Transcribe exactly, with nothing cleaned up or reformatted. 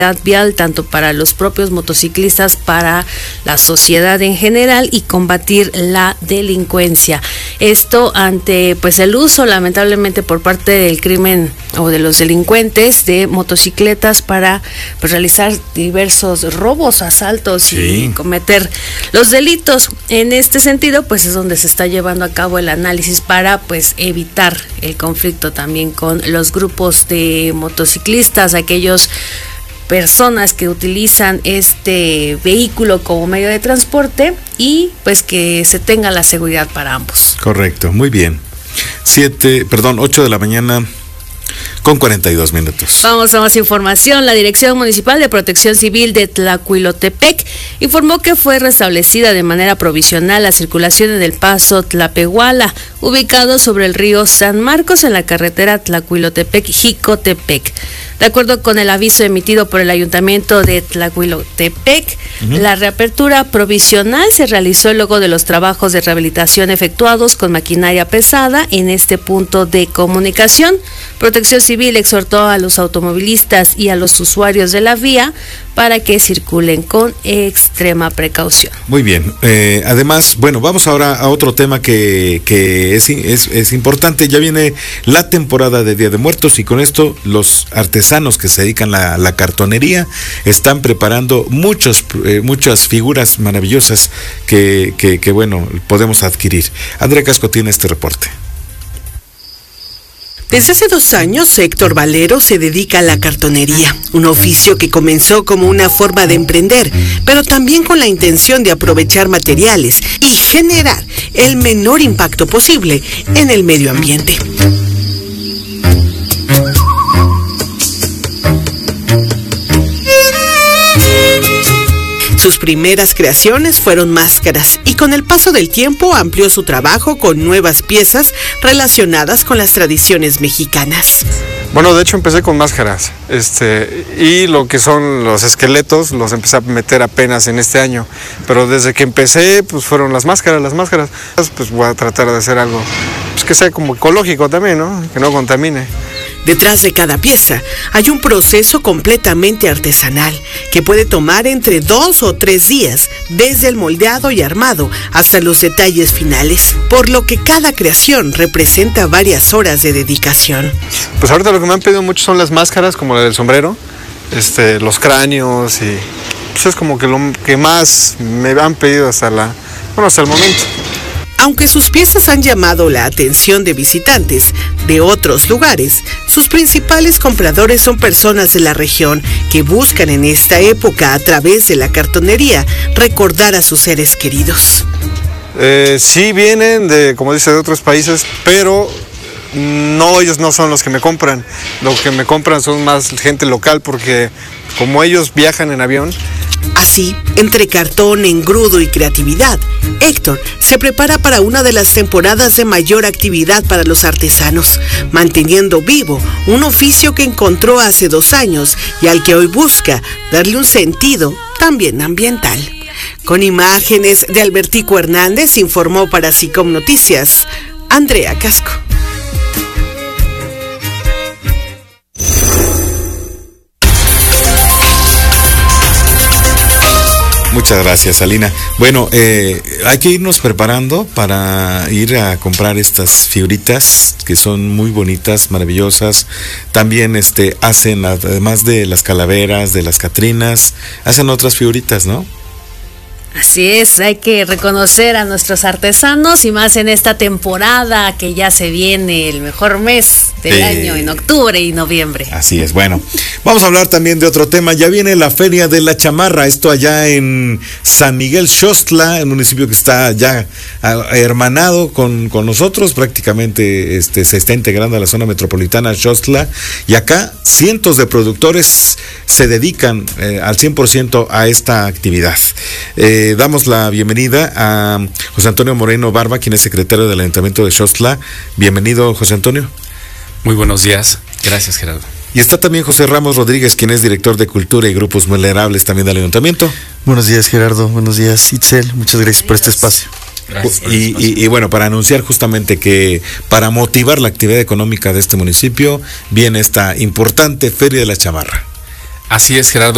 vial tanto para los propios motociclistas, para la sociedad en general y combatir la delincuencia. Esto ante pues el uso lamentablemente por parte del crimen o de los delincuentes de motocicletas para pues realizar diversos robos, asaltos sí. y cometer los delitos. En este sentido pues es donde se está llevando a cabo el análisis para pues evitar el conflicto también con los grupos de motociclistas, aquellos personas que utilizan este vehículo como medio de transporte y pues que se tenga la seguridad para ambos. Correcto, muy bien. Siete, perdón, ocho de la mañana con cuarenta y dos minutos. Vamos a más información. La Dirección Municipal de Protección Civil de Tlacuilotepec informó que fue restablecida de manera provisional la circulación en el paso Tlapehuala, ubicado sobre el río San Marcos en la carretera Tlacuilotepec-Jicotepec. De acuerdo con el aviso emitido por el Ayuntamiento de Tlacuilotepec, uh-huh. la reapertura provisional se realizó luego de los trabajos de rehabilitación efectuados con maquinaria pesada en este punto de comunicación. Protección Civil exhortó a los automovilistas y a los usuarios de la vía para que circulen con extrema precaución. Muy bien. Eh, además, bueno, vamos ahora a otro tema que, que es, es, es importante. Ya viene la temporada de Día de Muertos y con esto los artesanos que se dedican a la, la cartonería están preparando muchos, eh, muchas figuras maravillosas que, que, que, bueno, podemos adquirir. Andrea Casco tiene este reporte. Desde hace dos años, Héctor Valero se dedica a la cartonería, un oficio que comenzó como una forma de emprender, pero también con la intención de aprovechar materiales y generar el menor impacto posible en el medio ambiente. Sus primeras creaciones fueron máscaras y con el paso del tiempo amplió su trabajo con nuevas piezas relacionadas con las tradiciones mexicanas. Bueno, de hecho empecé con máscaras, este, y lo que son los esqueletos los empecé a meter apenas en este año, pero desde que empecé pues fueron las máscaras, las máscaras, pues voy a tratar de hacer algo pues, que sea como ecológico también, ¿no? Que no contamine. Detrás de cada pieza hay un proceso completamente artesanal que puede tomar entre dos o tres días, desde el moldeado y armado hasta los detalles finales, por lo que cada creación representa varias horas de dedicación. Pues ahorita lo que me han pedido mucho son las máscaras, como la del sombrero, este, los cráneos y pues es como que lo que más me han pedido hasta la, bueno, hasta el momento. Aunque sus piezas han llamado la atención de visitantes de otros lugares, sus principales compradores son personas de la región que buscan en esta época, a través de la cartonería, recordar a sus seres queridos. Eh, sí vienen de, como dice, de otros países, pero no, ellos no son los que me compran. Los que me compran son más gente local, porque como ellos viajan en avión. Así, entre cartón, engrudo y creatividad, Héctor se prepara para una de las temporadas de mayor actividad para los artesanos, manteniendo vivo un oficio que encontró hace dos años y al que hoy busca darle un sentido también ambiental. Con imágenes de Albertico Hernández, informó para SICOM Noticias, Andrea Casco. Muchas gracias, Alina. Bueno, eh, hay que irnos preparando para ir a comprar estas figuritas que son muy bonitas, maravillosas. También este hacen, además de las calaveras, de las catrinas, hacen otras figuritas, ¿no? Así es, hay que reconocer a nuestros artesanos y más en esta temporada que ya se viene, el mejor mes del eh, año, en octubre y noviembre. Así es, bueno, vamos a hablar también de otro tema. Ya viene la Feria de la Chamarra, esto allá en San Miguel Xostla, el municipio que está ya hermanado con, con nosotros, prácticamente este, se está integrando a la zona metropolitana Xostla, y acá cientos de productores se dedican eh, al cien por ciento a esta actividad. Eh, damos la bienvenida a José Antonio Moreno Barba, quien es secretario del Ayuntamiento de Xostla. Bienvenido, José Antonio. Muy buenos días. Gracias, Gerardo. Y está también José Ramos Rodríguez, quien es director de Cultura y Grupos Vulnerables también del Ayuntamiento. Buenos días, Gerardo. Buenos días, Itzel. Muchas gracias por este espacio. Gracias por y, este y, y bueno, para anunciar justamente que para motivar la actividad económica de este municipio, viene esta importante Feria de la Chamarra. Así es, Gerardo.